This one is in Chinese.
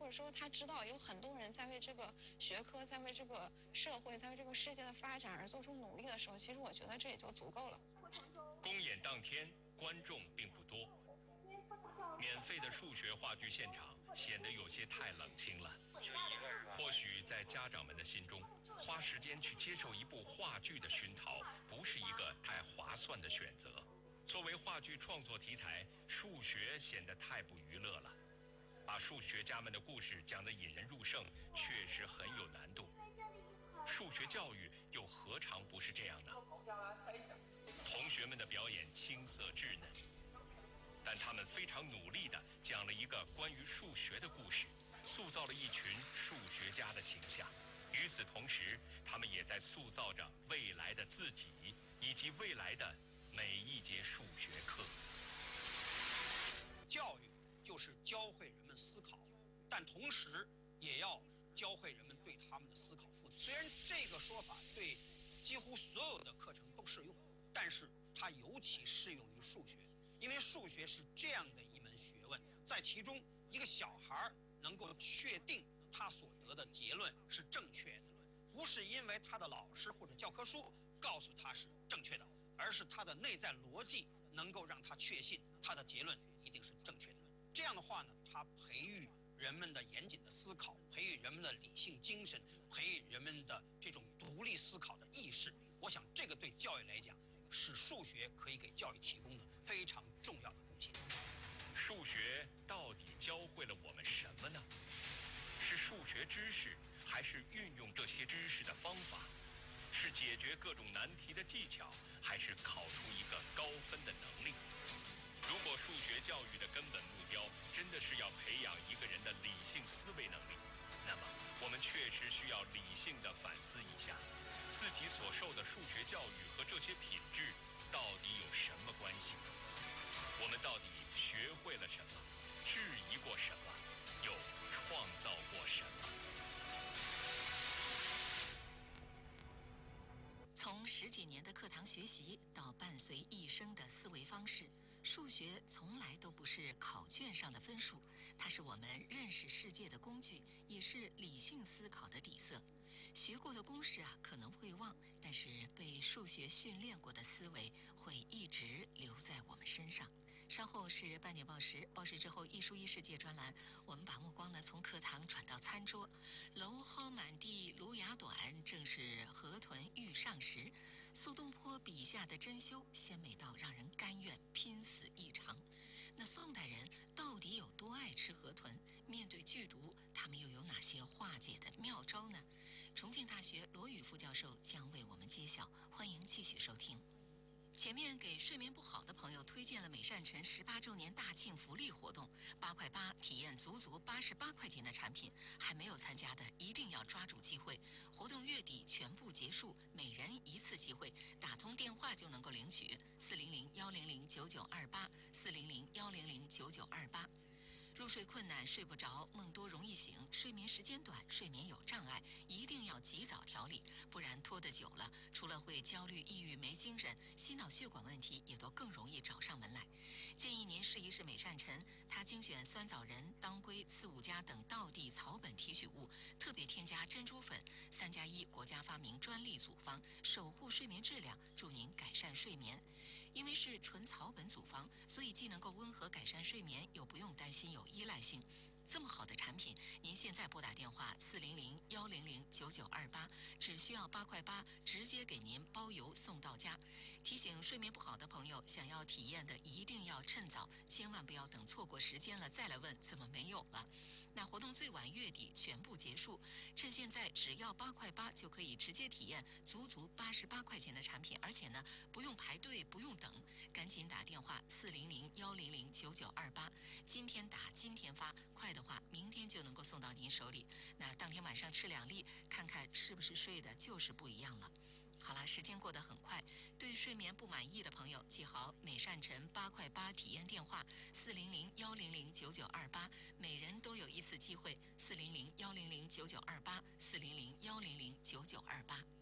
者说他知道有很多人在为这个学科、在为这个社会、在为这个世界的发展而做出努力的时候，其实我觉得这也就足够了。 公演当天，观众并不多，免费的数学话剧现场显得有些太冷清了。或许在家长们的心中，花时间去接受一部话剧的熏陶，不是一个太划算的选择。作为话剧创作题材，数学显得太不娱乐了。把数学家们的故事讲得引人入胜，确实很有难度。数学教育又何尝不是这样呢？同学们的表演青涩稚嫩，但他们非常努力地讲了一个关于数学的故事，塑造了一群数学家的形象。与此同时，他们也在塑造着未来的自己，以及未来的每一节数学课。 教育就是教会人们思考，但同时也要教会人们对他们的思考负责。虽然这个说法对几乎所有的课程都适用，但是它尤其适用于数学，因为数学是这样的一门学问，在其中一个小孩能够确定他所得的结论是正确的，不是因为他的老师或者教科书告诉他是正确的，而是他的内在逻辑能够让他确信他的结论一定是正确的。这样的话呢，他培育人们的严谨的思考，培育人们的理性精神，培育人们的这种独立思考的意识。我想这个对教育来讲，是数学可以给教育提供的非常重要的贡献。 数学到底教会了我们什么呢？是数学知识，还是运用这些知识的方法？是解决各种难题的技巧，还是考出一个高分的能力？如果数学教育的根本目标真的是要培养一个人的理性思维能力，那么我们确实需要理性地反思一下，自己所受的数学教育和这些品质到底有什么关系？我们到底学会了什么？质疑过什么？又创造过什么？ 从10几年的课堂学习到伴随一生的思维方式，数学从来都不是考卷上的分数，它是我们认识世界的工具，也是理性思考的底色。学过的公式可能会忘，但是被数学训练过的思维会一直留在我们身上。稍后是半点报时，报时之后艺术异世界专栏，我们把目光从课堂转到餐桌。蒌蒿满地芦芽短，正是河豚欲上时。苏东坡笔下的珍馐鲜美到让人甘愿拼死一场。那宋代人到底有多爱吃河豚？面对剧毒，他们又有哪些化解的妙招呢？重庆大学罗宇副教授将为我们揭晓，欢迎继续收听。前面给睡眠不好的朋友推荐了美善城18周年大庆福利活动，8块8体验足88块钱的产品，还没有参加的一定要抓住机会。活动月底全部结束，每人1次机会，打通电话就能够领取，400-100-9928，400-100-9928。入睡困难、睡不着、梦多容易醒、睡眠时间短、睡眠有障碍，一定要及早调理，不然拖得久了，除了会焦虑、抑郁、没精神，心脑血管问题也都更容易找上门来。建议您试一试美善臣，它精选酸枣仁、当归、刺五加等道地草本提取物，特别添加珍珠粉，3+1国家发明专利组方，守护睡眠质量，助您改善睡眠。因为是纯草本组方，所以既能够温和改善睡眠，又不用担心有依赖性。这么好的产品，您现在拨打电话400-100-9928，只需要8块8，直接给您包邮送到家。提醒睡眠不好的朋友，想要体验的一定要趁早，千万不要等错过时间了再来问怎么没有了。那活动最晚月底全部结束，趁现在只要8块8就可以直接体验足88块钱的产品，而且呢不用排队不用等，赶紧打电话400-100-9928，今天打今天发，快的话明天就能够送到您手里。那当天晚上吃2粒，看看是不是睡的就是不一样了。好了，时间过得很快，对睡眠不满意的朋友记好美善臣8块8体验电话400-100-9928，每人都有1次机会，400-100-9928，400-100-9928。